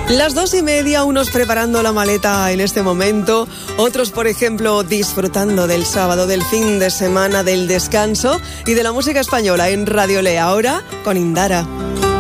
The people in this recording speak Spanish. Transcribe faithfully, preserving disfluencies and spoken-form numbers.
Las dos y media, unos preparando la maleta en este momento, otros, por ejemplo, disfrutando del sábado, del fin de semana, del descanso y de la música española en Radio Le. Ahora con Indara.